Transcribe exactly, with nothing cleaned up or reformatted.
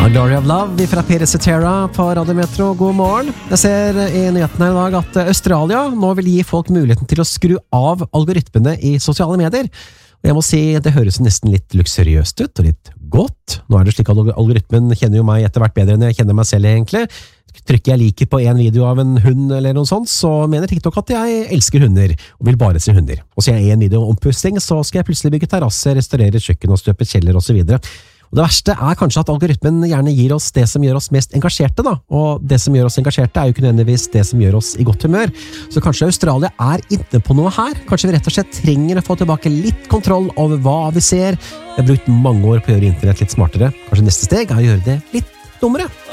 Glory of Love fra Pere Cetera på Radio Metro. God morgen. Jeg ser i nyheten her i dag at Australia nå vil gi folk muligheten til å skru av algoritmene i sosiale medier. Og jeg må si, det høres nesten litt luksuriøst ut og litt godt. Nå er det slik at algoritmen kjenner jo meg etter hvert bedre enn jeg kjenner meg selv egentlig. Trykker jeg liker på en video av en hund eller noe sånt, så mener TikTok at jeg elsker hunder og vil bare se hunder. Og så jeg en video om oppusting, så skal jeg plutselig bygge terrasse, restaurere kjøkken og støpe kjeller og så videre. Og det verste er kanskje at algoritmen gjerne gir oss det som gjør oss mest engasjerte da, og det som gjør oss engasjerte er jo ikke nødvendigvis det som gjør oss i godt humør. Så kanskje Australia er inne på noe her. Kanskje vi rett og slett trenger å få tilbake litt kontroll over hva vi ser. Vi har brukt mange år på å gjøre internett litt smartere. Kanskje neste steg er å gjøre det litt dummere.